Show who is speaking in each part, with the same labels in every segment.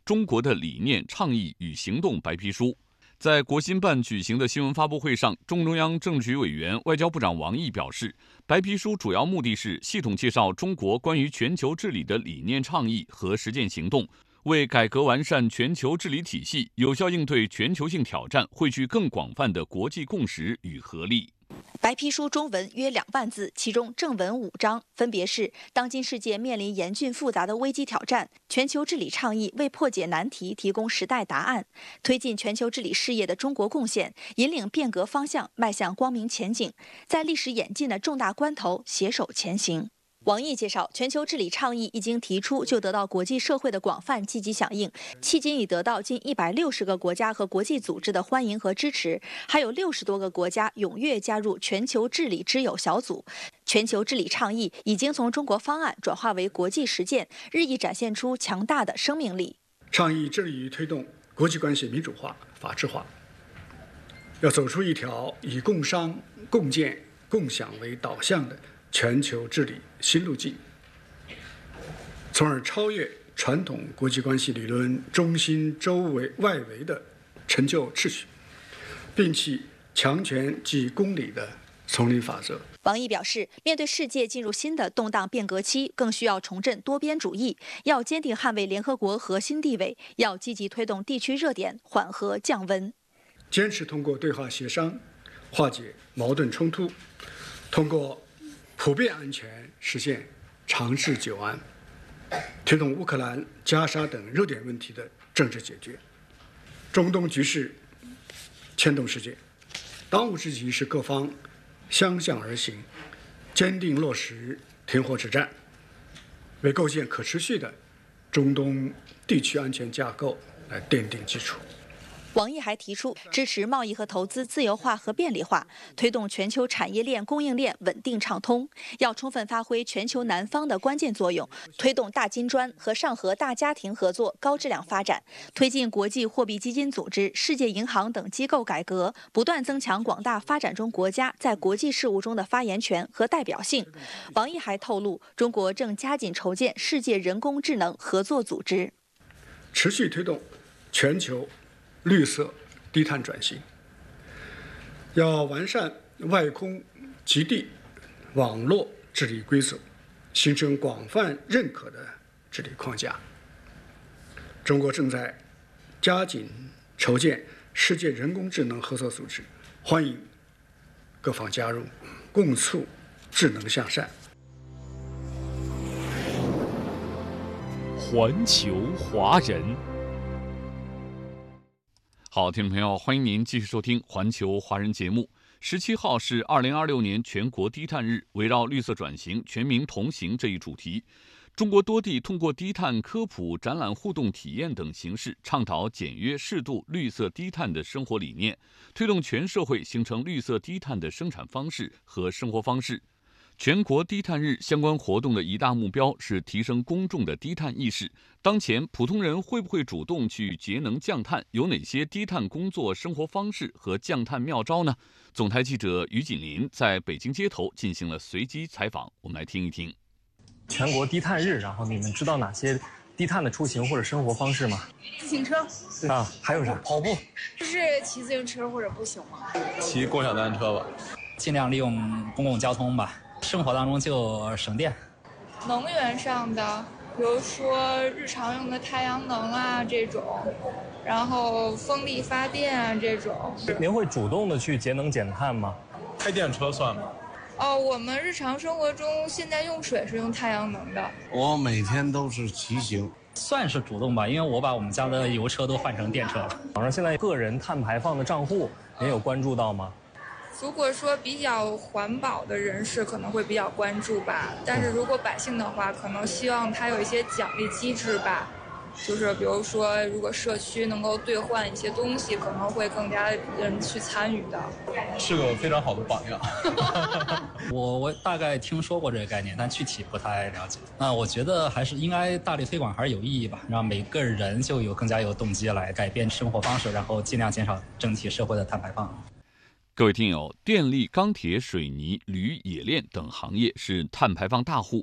Speaker 1: 中国的理念、倡议与行动白皮书》。在国新办举行的新闻发布会上，中央政治局委员、外交部长王毅表示，白皮书主要目的是系统介绍中国关于全球治理的理念、倡议和实践行动，为改革完善全球治理体系、有效应对全球性挑战汇聚更广泛的国际共识与合力。
Speaker 2: 白皮书中文约2万字，其中正文5章，分别是当今世界面临严峻复杂的危机挑战，全球治理倡议为破解难题提供时代答案，推进全球治理事业的中国贡献，引领变革方向迈向光明前景，在历史演进的重大关头携手前行。王毅介绍，全球治理倡议一经提出，就得到国际社会的广泛积极响应，迄今已得到近160个国家和国际组织的欢迎和支持，还有60多个国家踊跃加入全球治理之友小组。全球治理倡议已经从中国方案转化为国际实践，日益展现出强大的生命力。
Speaker 3: 倡议致力于推动国际关系民主化、法治化，要走出一条以共商、共建、共享为导向的全球治理新路径，从而超越传统国际关系理论中心周围外围的陈旧秩序，摒弃强权即公理的丛林法则。
Speaker 2: 王毅表示，面对世界进入新的动荡变革期，更需要重振多边主义，要坚定捍卫联合国核心地位，要积极推动地区热点缓和降温，
Speaker 3: 坚持通过对话协商化解矛盾冲突，通过普遍安全实现长治久安，推动乌克兰、加沙等热点问题的政治解决。中东局势牵动世界，当务之急是各方相向而行，坚定落实停火止战，为构建可持续的中东地区安全架构来奠定基础。
Speaker 2: 王毅还提出，支持贸易和投资自由化和便利化，推动全球产业链供应链稳定畅通，要充分发挥全球南方的关键作用，推动大金砖和上合大家庭合作高质量发展，推进国际货币基金组织、世界银行等机构改革，不断增强广大发展中国家在国际事务中的发言权和代表性。王毅还透露，中国正加紧筹建世界人工智能合作组织，
Speaker 3: 持续推动全球绿色低碳转型，要完善外空极地网络治理规则，形成广泛认可的治理框架。中国正在加紧筹建世界人工智能合作组织，欢迎各方加入，共促智能向善。
Speaker 4: 环球华人。
Speaker 1: 好，听众朋友，欢迎您继续收听《环球华人》节目。17号是2026年全国低碳日，围绕绿色转型、全民同行这一主题，中国多地通过低碳科普、展览、互动体验等形式，倡导简约适度、绿色低碳的生活理念，推动全社会形成绿色低碳的生产方式和生活方式。全国低碳日相关活动的一大目标是提升公众的低碳意识。当前普通人会不会主动去节能降碳？有哪些低碳工作生活方式和降碳妙招呢？总台记者于锦林在北京街头进行了随机采访，我们来听一听。
Speaker 5: 全国低碳日，然后你们知道哪些低碳的出行或者生活方式吗？
Speaker 6: 自行车
Speaker 5: 啊，还有啥？跑步，
Speaker 6: 就是骑自行车或者步行吗？
Speaker 7: 骑共享单车吧，
Speaker 8: 尽量利用公共交通吧。生活当中就省电。
Speaker 6: 能源上的，比如说日常用的太阳能啊这种，然后风力发电啊这种。
Speaker 5: 您会主动的去节能减碳吗？
Speaker 7: 开电车算吗？
Speaker 6: 我们日常生活中现在用水是用太阳能的。
Speaker 9: 我每天都是骑行。
Speaker 8: 算是主动吧，因为我把我们家的油车都换成电车了。
Speaker 5: 网上现在个人碳排放的账户，您有关注到吗？
Speaker 6: 如果说比较环保的人士可能会比较关注吧，但是如果百姓的话，可能希望他有一些奖励机制吧，就是比如说如果社区能够兑换一些东西，可能会更加人去参与的。
Speaker 7: 是个非常好的榜样。
Speaker 8: 我大概听说过这个概念，但具体不太了解。那我觉得还是应该大力推广，还是有意义吧，让每个人就更加有动机来改变生活方式，然后尽量减少整体社会的碳排放。
Speaker 1: 各位听友，电力、钢铁、水泥、铝、冶炼等行业是碳排放大户，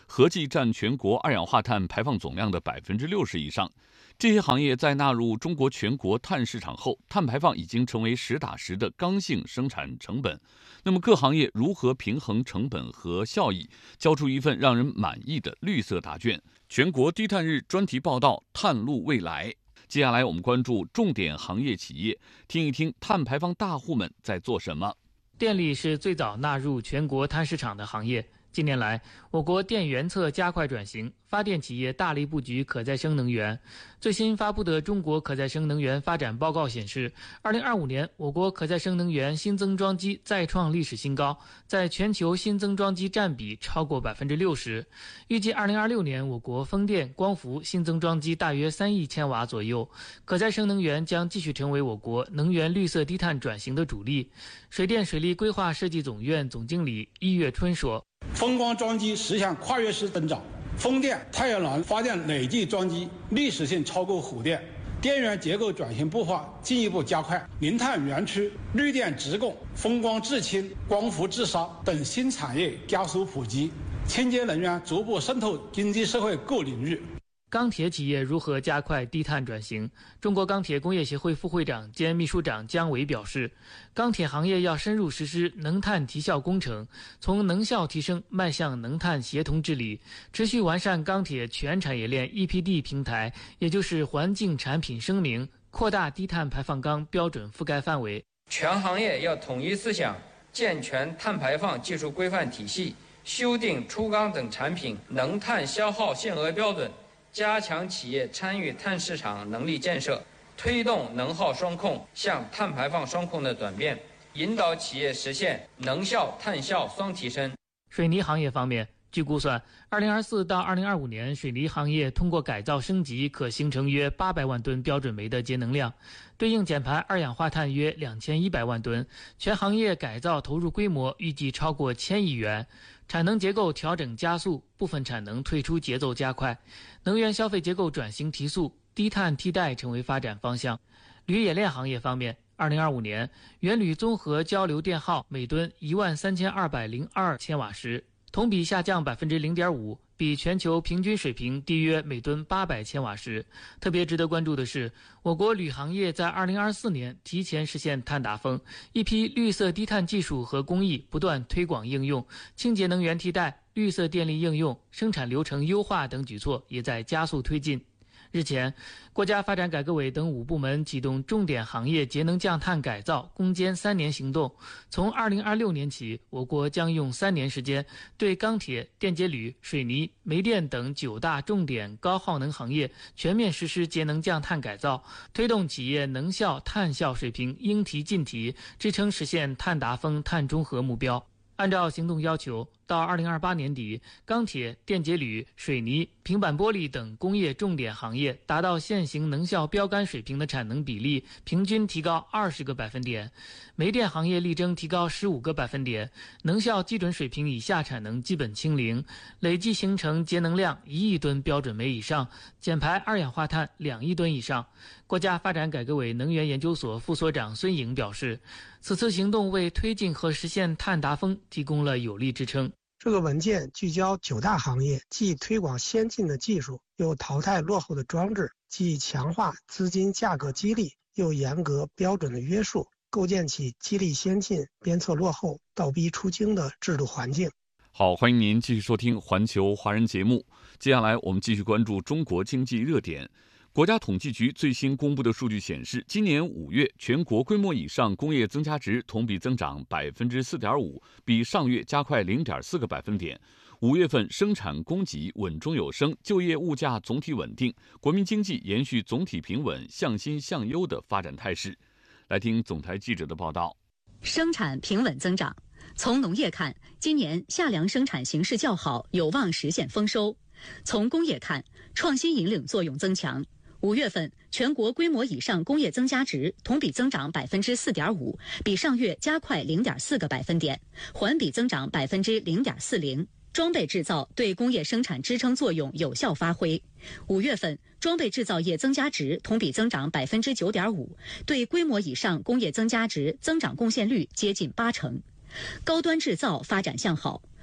Speaker 1: 合计占全国二氧化碳排放总量的60%以上。这些行业在纳入中国全国碳市场后，碳排放已经成为实打实的刚性生产成本。那么各行业如何平衡成本和效益，交出一份让人满意的绿色答卷？全国低碳日专题报道，碳路未来。接下来我们关注重点行业企业，听一听碳排放大户们在做什么。
Speaker 10: 电力是最早纳入全国碳市场的行业。近年来，我国电源侧加快转型，发电企业大力布局可再生能源。最新发布的《中国可再生能源发展报告》显示，2025年我国可再生能源新增装机再创历史新高，在全球新增装机占比超过60%。预计2026年我国风电、光伏新增装机大约3亿千瓦左右。可再生能源将继续成为我国能源绿色低碳转型的主力。水电水利规划设计总院总经理易月春说：“
Speaker 11: 风光装机实现跨越式增长，风电、太阳能发电累计装机历史性超过火电，电源结构转型步伐进一步加快，零碳园区、绿电直供、风光制氢、光伏制沙等新产业加速普及，清洁能源逐步渗透经济社会各领域。”
Speaker 10: 钢铁企业如何加快低碳转型？中国钢铁工业协会副会长兼秘书长姜伟表示，钢铁行业要深入实施能碳提效工程，从能效提升迈向能碳协同治理，持续完善钢铁全产业链 EPD 平台，也就是环境产品声明，扩大低碳排放钢标准覆盖范围。
Speaker 12: 全行业要统一思想，健全碳排放技术规范体系，修订粗钢等产品能碳消耗限额标准，加强企业参与碳市场能力建设，推动能耗双控向碳排放双控的转变，引导企业实现能效、碳效双提升。
Speaker 10: 水泥行业方面，据估算，2024到2025年，水泥行业通过改造升级，可形成约800万吨标准煤的节能量，对应减排二氧化碳约2100万吨。全行业改造投入规模预计超过1000亿元。产能结构调整加速，部分产能退出节奏加快，能源消费结构转型提速，低碳替代成为发展方向。铝冶炼行业方面，2025年原铝综合交流电耗每吨13202千瓦时，同比下降0.5%，比全球平均水平低约每吨800千瓦时。特别值得关注的是，我国铝行业在2024年提前实现碳达峰，一批绿色低碳技术和工艺不断推广应用，清洁能源替代、绿色电力应用、生产流程优化等举措也在加速推进。日前，国家发展改革委等5部门启动重点行业节能降碳改造攻坚3年行动。从2026年起，我国将用3年时间，对钢铁、电解铝、水泥、煤电等9大重点高耗能行业全面实施节能降碳改造，推动企业能效、碳效水平应提尽提，支撑实现碳达峰、碳中和目标。按照行动要求，到2028年底，钢铁、电解铝、水泥、平板玻璃等工业重点行业达到现行能效标杆水平的产能比例平均提高20个百分点，煤电行业力争提高15个百分点，能效基准水平以下产能基本清零，累计形成节能量1亿吨标准煤以上，减排二氧化碳2亿吨以上。国家发展改革委能源研究所副所长孙颖表示，此次行动为推进和实现碳达峰提供了有力支撑。
Speaker 13: 这个文件聚焦9大行业，既推广先进的技术，又淘汰落后的装置，既强化资金价格激励，又严格标准的约束，构建起激励先进、鞭策落后、倒逼出京的制度环境。
Speaker 1: 好，欢迎您继续收听环球华人节目。接下来我们继续关注中国经济热点。国家统计局最新公布的数据显示，今年5月全国规模以上工业增加值同比增长4.5%，比上月加快0.4个百分点。5月份生产供给稳中有升，就业物价总体稳定，国民经济延续总体平稳、向新向优的发展态势。来听总台记者的报道。
Speaker 14: 生产平稳增长。从农业看，今年夏粮生产形势较好，有望实现丰收。从工业看，创新引领作用增强。5月份全国规模以上工业增加值同比增长4.5%，比上月加快0.4个百分点，环比增长0.40%。装备制造对工业生产支撑作用有效发挥。5月份装备制造业增加值同比增长9.5%，对规模以上工业增加值增长贡献率接近80%。高端制造发展向好。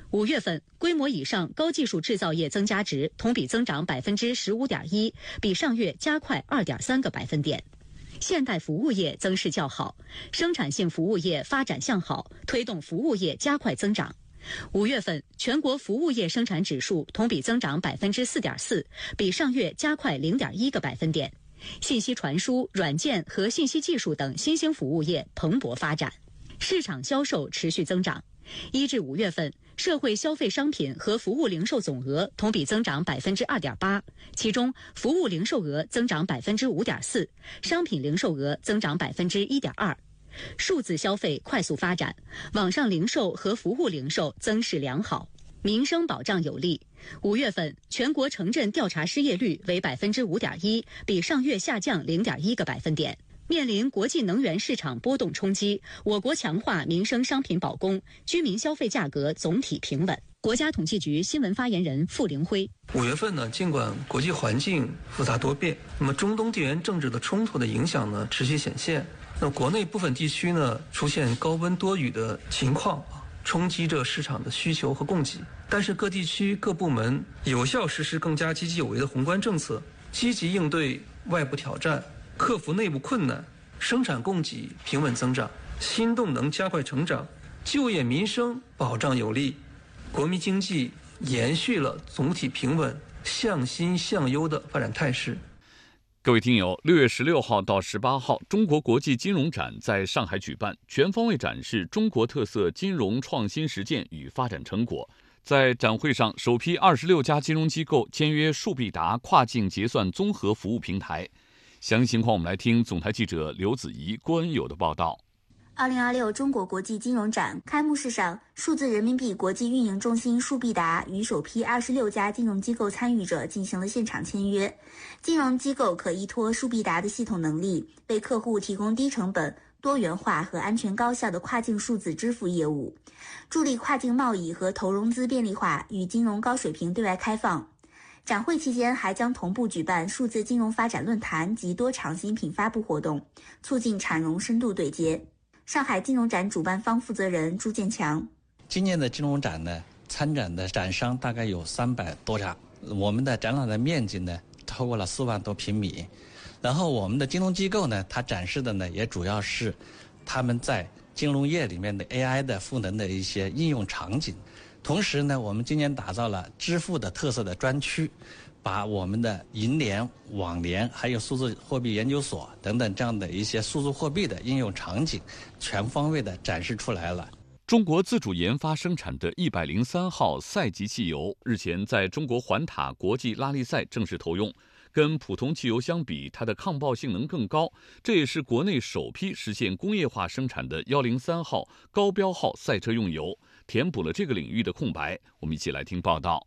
Speaker 14: 5月份，规模以上高技术制造业增加值同比增长15.1%，比上月加快2.3个百分点。现代服务业增势较好，生产性服务业发展向好，推动服务业加快增长。5月份，全国服务业生产指数同比增长4.4%，比上月加快0.1个百分点。信息传输、软件和信息技术等新兴服务业蓬勃发展，市场销售持续增长。1至5月份，社会消费商品和服务零售总额同比增长2.8%，其中服务零售额增长5.4%，商品零售额增长1.2%。数字消费快速发展，网上零售和服务零售增势良好，民生保障有力。5月份，全国城镇调查失业率为5.1%，比上月下降0.1个百分点。面临国际能源市场波动冲击，我国强化民生商品保供，居民消费价格总体平稳。国家统计局新闻发言人傅凌辉
Speaker 15: ：5月份呢，尽管国际环境复杂多变，那么中东地缘政治的冲突的影响呢持续显现。那国内部分地区呢出现高温多雨的情况，冲击着市场的需求和供给。但是各地区各部门有效实施更加积极有为的宏观政策，积极应对外部挑战，克服内部困难，生产供给平稳增长，新动能加快成长，就业民生保障有力，国民经济延续了总体平稳、向新向优的发展态势。
Speaker 1: 各位听友，6月16号到18号，中国国际金融展在上海举办，全方位展示中国特色金融创新实践与发展成果。在展会上，首批26家金融机构签约数必达跨境结算综合服务平台。详细情况，我们来听总台记者刘子怡、郭恩友的报道。
Speaker 16: 2026中国国际金融展开幕式上，数字人民币国际运营中心数必达与首批26家金融机构参与者进行了现场签约。金融机构可依托数必达的系统能力，为客户提供低成本、多元化和安全高效的跨境数字支付业务，助力跨境贸易和投融资便利化与金融高水平对外开放。展会期间还将同步举办数字金融发展论坛及多场新品发布活动，促进产融深度对接。上海金融展主办方负责人朱建强：
Speaker 17: 今年的金融展呢，参展的展商大概有300多家，我们的展览的面积呢超过了4万多平米。然后我们的金融机构呢，它展示的呢也主要是他们在金融业里面的 AI 的赋能的一些应用场景。同时呢，我们今年打造了支付的特色的专区，把我们的银联、网联还有数字货币研究所等等这样的一些数字货币的应用场景全方位的展示出来了。
Speaker 1: 中国自主研发生产的103号赛级汽油日前在中国环塔国际拉力赛正式投用，跟普通汽油相比，它的抗爆性能更高，这也是国内首批实现工业化生产的103号高标号赛车用油，填补了这个领域的空白。我们一起来听报道。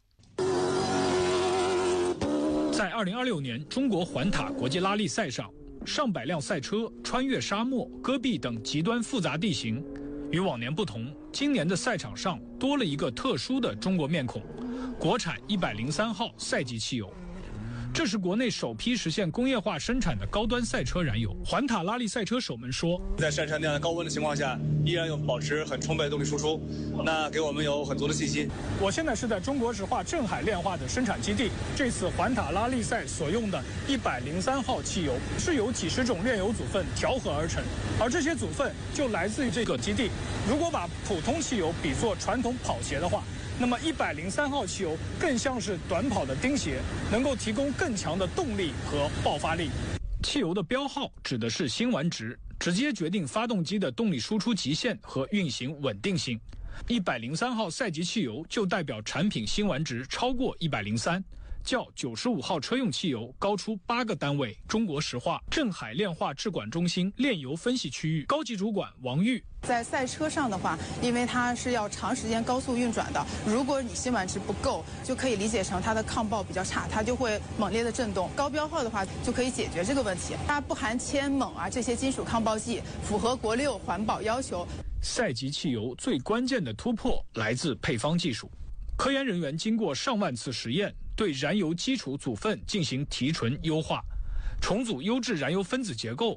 Speaker 18: 在2026年中国环塔国际拉力赛上，上百辆赛车穿越沙漠、戈壁等极端复杂地形。与往年不同，今年的赛场上多了一个特殊的中国面孔——国产103号赛级汽油。这是国内首批实现工业化生产的高端赛车燃油。环塔拉力赛车手们说，
Speaker 19: 在山那样的高温的情况下，依然有保持很充沛的动力输出，那给我们有很足的信心。
Speaker 18: 我现在是在中国石化镇海炼化的生产基地，这次环塔拉力赛所用的103号汽油是由几十种炼油组分调和而成，而这些组分就来自于这个基地。如果把普通汽油比作传统跑鞋的话，那么103号汽油更像是短跑的钉鞋，能够提供更强的动力和爆发力。汽油的标号指的是辛烷值，直接决定发动机的动力输出极限和运行稳定性。103号赛级汽油就代表产品辛烷值超过103，较95号车用汽油高出8个单位。中国石化镇海炼化制管中心炼油分析区域高级主管王玉：
Speaker 20: 在赛车上的话，因为它是要长时间高速运转的，如果你辛烷值不够，就可以理解成它的抗爆比较差，它就会猛烈的震动。高标号的话就可以解决这个问题，它不含铅、锰啊这些金属抗爆剂，符合国6环保要求。
Speaker 18: 赛级汽油最关键的突破来自配方技术，科研人员经过上万次实验，对燃油基础组分进行提纯优化，重组优质燃油分子结构，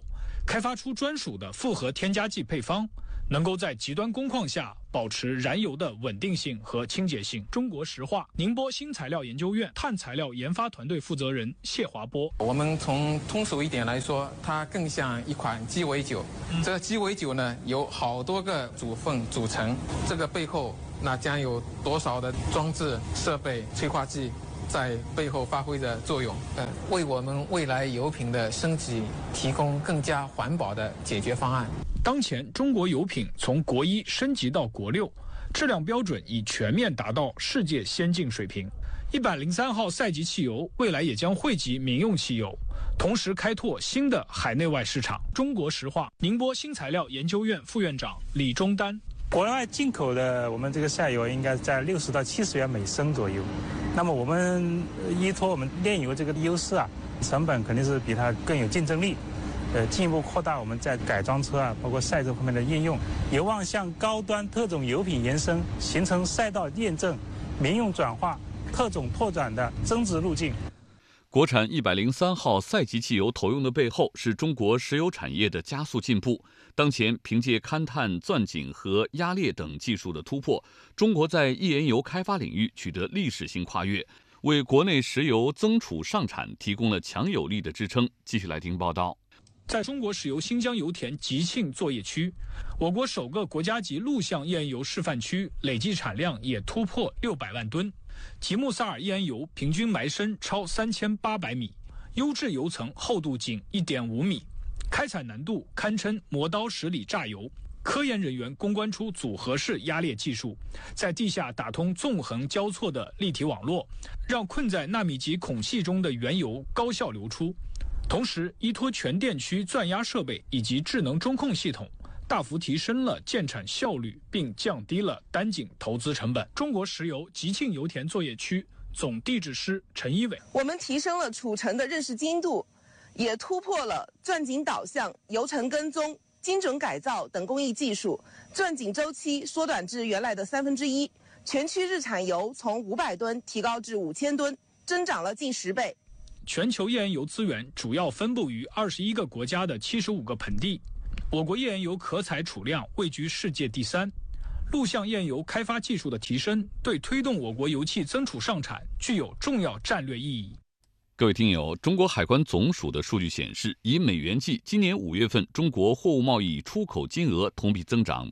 Speaker 18: 开发出专属的复合添加剂配方，能够在极端工况下保持燃油的稳定性和清洁性。中国石化宁波新材料研究院碳材料研发团队负责人谢华波：
Speaker 21: 我们从通俗一点来说，它更像一款鸡尾酒。这个鸡尾酒呢，有好多个组分组成，这个背后那将有多少的装置、设备、催化剂在背后发挥着作用，为我们未来油品的升级提供更加环保的解决方案。
Speaker 18: 当前中国油品从国1升级到国6，质量标准已全面达到世界先进水平。103号赛级汽油未来也将惠及民用汽油，同时开拓新的海内外市场。中国石化宁波新材料研究院副院长李忠丹：
Speaker 22: 国外进口的我们这个下游应该在60到70元每升左右。那么我们依托我们炼油这个优势啊，成本肯定是比它更有竞争力。进一步扩大我们在改装车啊，包括赛车方面的应用，有望向高端特种油品延伸，形成赛道验证、民用转化、特种拓展的增值路径。
Speaker 1: 国产103号赛级汽油投用的背后，是中国石油产业的加速进步。当前，凭借勘探、钻井和压裂等技术的突破，中国在页岩油开发领域取得历史性跨越，为国内石油增储上产提供了强有力的支撑。继续来听报道。
Speaker 18: 在中国石油新疆油田吉庆作业区，我国首个国家级陆相页岩油示范区累计产量也突破600万吨。吉木萨尔页岩油平均埋深超3800米，优质油层厚度仅1.5米，开采难度堪称磨刀石里榨油。科研人员攻关出组合式压裂技术，在地下打通纵横交错的立体网络，让困在纳米级孔隙中的原油高效流出。同时，依托全电区钻压设备以及智能中控系统，大幅提升了建产效率，并降低了单井投资成本。中国石油吉庆油田作业区总地质师陈一伟：
Speaker 23: 我们提升了储成的认识精度，也突破了钻井导向、油层跟踪、精准改造等工艺技术，钻井周期缩短至原来的1/3，全区日产油从500吨提高至5000吨，增长了近10倍。
Speaker 18: 全球页岩油资源主要分布于21个国家的75个盆地，我国页岩油可采储量位居世界第3。陆相页岩油开发技术的提升，对推动我国油气增储上产具有重要战略意义。
Speaker 1: 各位听友，中国海关总署的数据显示，以美元计，今年5月份中国货物贸易出口金额同比增长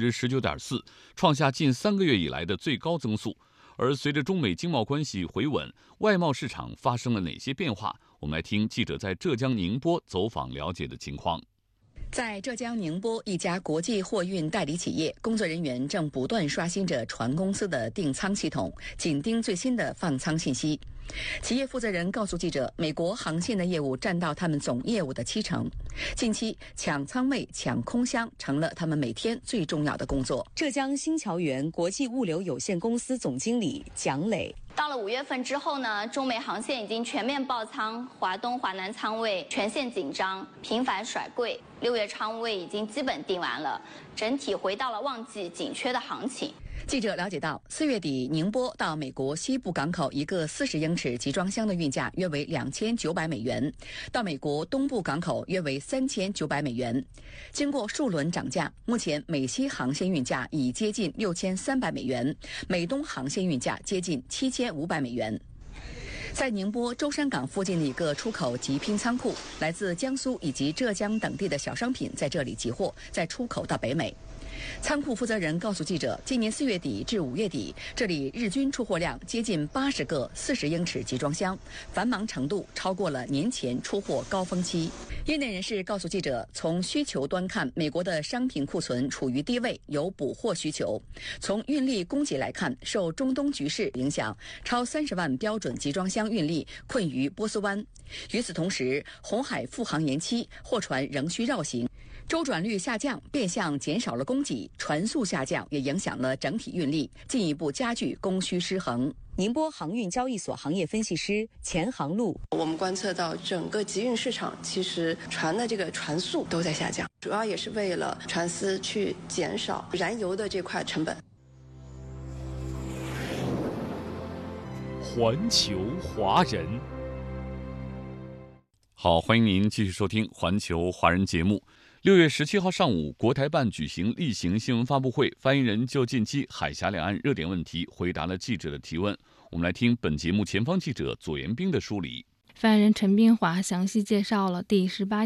Speaker 1: 19.4%，创下近3个月以来的最高增速。而随着中美经贸关系回稳，外贸市场发生了哪些变化？我们来听记者在浙江宁波走访了解的情况。
Speaker 24: 在浙江宁波一家国际货运代理企业，工作人员正不断刷新着船公司的订仓系统，紧盯最新的放仓信息。企业负责人告诉记者，美国航线的业务占到他们总业务的70%。近期抢仓位、抢空箱成了他们每天最重要的工作。浙江新桥源国际物流有限公司总经理蒋磊：
Speaker 25: 到了5月份之后呢，中美航线已经全面爆仓，华东、华南仓位全线紧张，频繁甩柜。6月仓位已经基本订完了，整体回到了旺季紧缺的行情。
Speaker 24: 记者了解到，4月底宁波到美国西部港口一个40英尺集装箱的运价约为2900美元，到美国东部港口约为3900美元。经过数轮涨价，目前美西航线运价已接近6300美元，美东航线运价接近7500美元。在宁波舟山港附近的一个出口集拼仓库，来自江苏以及浙江等地的小商品在这里集货，再出口到北美。仓库负责人告诉记者，今年4月底至5月底，这里日均出货量接近80个40英尺集装箱，繁忙程度超过了年前出货高峰期。业内人士告诉记者，从需求端看，美国的商品库存处于低位，有补货需求；从运力供给来看，受中东局势影响，超30万标准集装箱运力困于波斯湾。与此同时，红海复航延期，货船仍需绕行。周转率下降，变相减少了供给，船速下降也影响了整体运力，进一步加剧供需失衡。宁波航运交易所行业分析师钱航路：
Speaker 26: 我们观测到整个集运市场，其实船的这个船速都在下降，主要也是为了船司去减少燃油的这块成本。
Speaker 4: 环球华人。
Speaker 1: 好，欢迎您继续收听环球华人节目。6月17号上午，国台办举行例行新闻发布会，发言人就近期海峡两岸热点问题回答了记者的提问。我们来听本节目前方记者左延兵的梳理。
Speaker 2: 发言人陈斌华详细介绍了第18